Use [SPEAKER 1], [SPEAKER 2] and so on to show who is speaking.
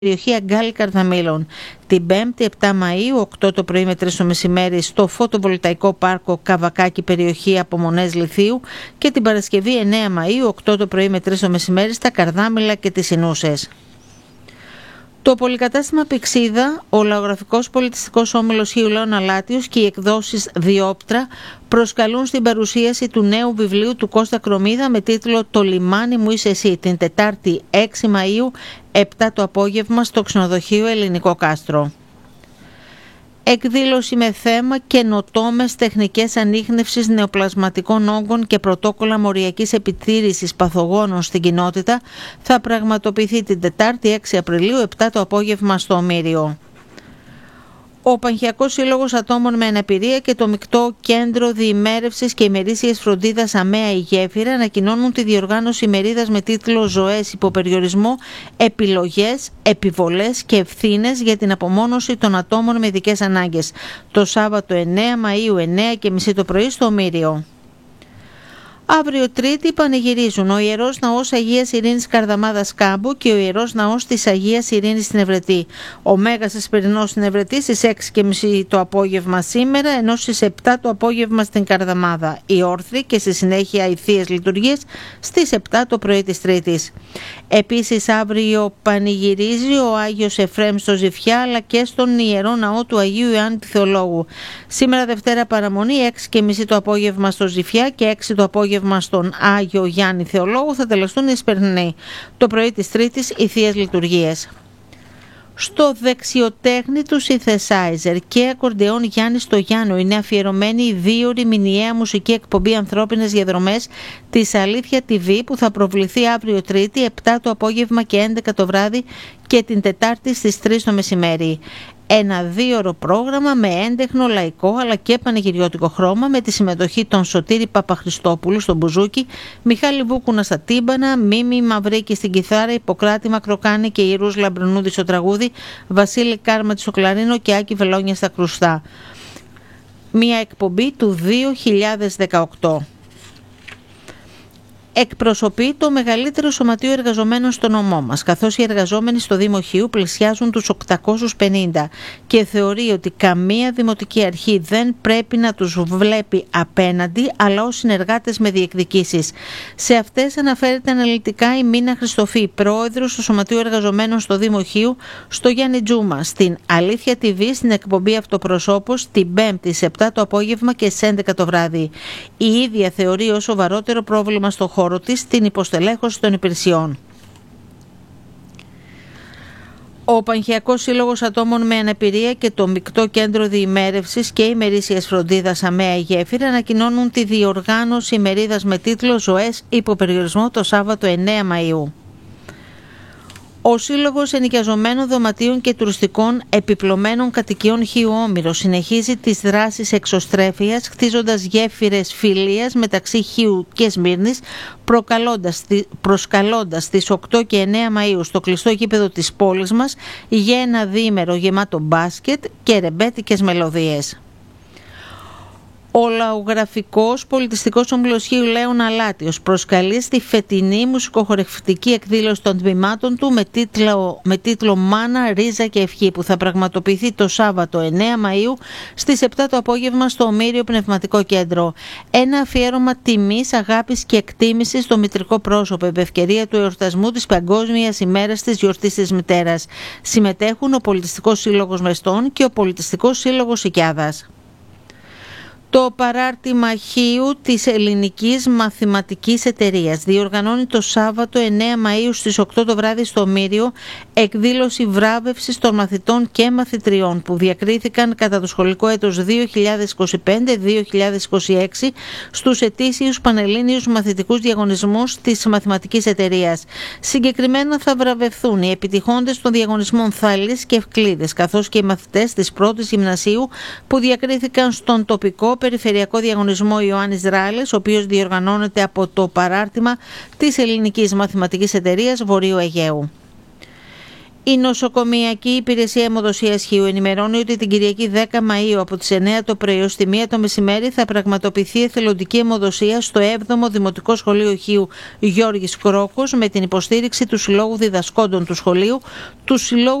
[SPEAKER 1] περιοχή Αγκάλι Καρδαμήλων. Την 5η 7 Μαΐου, 8 το πρωί με 3 το μεσημέρι, στο φωτοβολταϊκό πάρκο Καβακάκι, περιοχή Απομονές Λιθίου, και την Παρασκευή 9 Μαΐου, 8 το πρωί με 3 το μεσημέρι, στα Καρδάμηλα και τις Ινούσες. Το πολυκατάστημα Πυξίδα, ο Λαογραφικός Πολιτιστικός Όμιλος Χίου Λέων Αλάτιος και οι εκδόσεις Διόπτρα προσκαλούν στην παρουσίαση του νέου βιβλίου του Κώστα Κρομίδα με τίτλο «Το λιμάνι μου είσαι εσύ», την Τετάρτη 6 Μαΐου, 7 το απόγευμα, στο ξενοδοχείο Ελληνικό Κάστρο. Εκδήλωση με θέμα «Καινοτόμες τεχνικές ανίχνευσης νεοπλασματικών όγκων και πρωτόκολλα μοριακής επιτήρησης παθογόνων στην κοινότητα» θα πραγματοποιηθεί την Τετάρτη 6 Απριλίου, 7 το απόγευμα, στο Ομήριο. Ο Πανχιακός Σύλλογος Ατόμων με Αναπηρία και το Μεικτό Κέντρο Διημέρευσης και Ημερήσιας Φροντίδας ΑΜΕΑ η Γέφυρα ανακοινώνουν τη διοργάνωση ημερίδας με τίτλο «Ζωές υποπεριορισμό, επιλογές, επιβολές και ευθύνες για την απομόνωση των ατόμων με ειδικές ανάγκες», το Σάββατο 9 Μαΐου, 9:30 το πρωί, στο Ομήριο. Αύριο Τρίτη πανηγυρίζουν ο Ιερός Ναός Αγίας Ειρήνης Καρδαμάδας Κάμπου και ο Ιερός Ναός της Αγίας Ειρήνης στην Ευρετή. Ο Μέγας Εσπερινός στην Ευρετή στις 6:30 το απόγευμα σήμερα, ενώ στις 7 το απόγευμα στην Καρδαμάδα. Η όρθροι και στη συνέχεια οι θείες λειτουργίες στις 7 το πρωί της Τρίτης. Επίσης αύριο πανηγυρίζει ο Άγιος Εφραίμ στο Ζηφιά, αλλά και στον Ιερό Ναό του Αγίου Ιωάννη Θεολόγου. Σήμερα Δευτέρα παραμονή, 6:30 το απόγευμα στο Ζηφιά και 6 το απόγευμα στον Άγιο Γιάννη Θεολόγου θα τελεστούν οι Εσπερινοί. Το πρωί της Τρίτης οι θείες λειτουργίες. Στο δεξιοτέχνη του synthesizer και ακορντεόν Γιάννη Στογιάννου είναι αφιερωμένη η 2ωρη μηνιαία μουσική εκπομπή Ανθρώπινες Διαδρομές της Αλήθεια TV, που θα προβληθεί αύριο Τρίτη 7 το απόγευμα και 11 το βράδυ και την Τετάρτη στις 3 το μεσημέρι. Ένα 2ωρο πρόγραμμα με έντεχνο, λαϊκό αλλά και πανηγυριώτικο χρώμα, με τη συμμετοχή των Σωτήρη Παπαχριστόπουλου στο μπουζούκι, Μιχάλη Βούκουνα στα τύμπανα, Μίμη Μαυρίκη στην κιθάρα, Ιπποκράτη Μακροκάνη και Ιερούς Λαμπρινούδη στο τραγούδι, Βασίλη Κάρματη στο κλαρίνο και Άκη Βελόνια στα κρουστά. Μια εκπομπή του 2018. Εκπροσωπεί το μεγαλύτερο σωματείο εργαζομένων στο νομό μας, καθώς οι εργαζόμενοι στο Δήμο Χίου πλησιάζουν τους 850 και θεωρεί ότι καμία δημοτική αρχή δεν πρέπει να τους βλέπει απέναντι, αλλά ως συνεργάτες με διεκδικήσεις. Σε αυτές αναφέρεται αναλυτικά η Μίνα Χριστοφή, πρόεδρος του Σωματείου Εργαζομένων στο Δήμο Χίου, στο Γιάννη Τζούμα, στην Αλήθεια TV, στην εκπομπή Αυτοπροσώπος, την 5η σε 7 το απόγευμα και στις 11 το βράδυ. Η ίδια θεωρεί ως σοβαρότερο πρόβλημα στο χώρο της την υποστελέχωση των υπηρεσιών. Ο Πανχιακός Σύλλογος Ατόμων με Αναπηρία και το Μεικτό Κέντρο Διημέρευσης και Ημερήσιας Φροντίδας ΑΜΕΑ η Γέφυρα ανακοινώνουν τη διοργάνωση ημερίδας με τίτλο «Ζωές υποπεριορισμό» το Σάββατο 9 Μαΐου. Ο Σύλλογος Ενοικιαζομένων Δωματίων και Τουριστικών Επιπλωμένων Κατοικιών Χίου Όμηρο συνεχίζει τις δράσεις εξωστρέφειας, χτίζοντας γέφυρες φιλίας μεταξύ Χίου και Σμύρνης, προσκαλώντας στις 8 και 9 Μαΐου στο κλειστό γήπεδο της πόλης μας για ένα διήμερο γεμάτο μπάσκετ και ρεμπέτικες μελωδίες. Ο Λαογραφικός Πολιτιστικός Όμιλος Χίου Λέων Αλάτιος προσκαλεί στη φετινή μουσικοχορευτική εκδήλωση των τμήματων του με τίτλο «Μάνα, Ρίζα και Ευχή», που θα πραγματοποιηθεί το Σάββατο 9 Μαΐου στις 7 το απόγευμα στο Ομήριο Πνευματικό Κέντρο. Ένα αφιέρωμα τιμής, αγάπης και εκτίμησης στο μητρικό πρόσωπο, επ' ευκαιρία του εορτασμού της Παγκόσμιας ημέρας της γιορτής της μητέρας. Συμμετέχουν ο Πολιτιστικός Σύλλογος Μεστών και ο Πολιτιστικός Σύλλογος Οικιάδας. Το παράρτημα Χίου της Ελληνικής Μαθηματικής Εταιρείας διοργανώνει το Σάββατο 9 Μαΐου στις 8 το βράδυ στο Ομήριο εκδήλωση βράβευσης των μαθητών και μαθητριών που διακρίθηκαν κατά το σχολικό έτος 2025-2026 στους ετήσιους πανελλήνιους μαθητικούς διαγωνισμούς της Μαθηματικής Εταιρείας. Συγκεκριμένα θα βραβευθούν οι επιτυχόντες των διαγωνισμών Θάλης και Ευκλήδες, καθώς και οι μαθητές της πρώτης γυμνασίου που διακρίθηκαν στον τοπικό περιφερειακό διαγωνισμό Ιωάννης Ράλης, ο οποίος διοργανώνεται από το παράρτημα της Ελληνικής Μαθηματικής Εταιρείας Βορείου Αιγαίου. Η Νοσοκομειακή Υπηρεσία Αιμοδοσίας Χίου ενημερώνει ότι την Κυριακή 10 Μαΐου από τις 9 το πρωί ως τη 1 το μεσημέρι θα πραγματοποιηθεί εθελοντική αιμοδοσία στο 7ο Δημοτικό Σχολείο Χίου Γιώργης Κρόκος με την υποστήριξη του Συλλόγου Διδασκόντων του Σχολείου, του Συλλόγου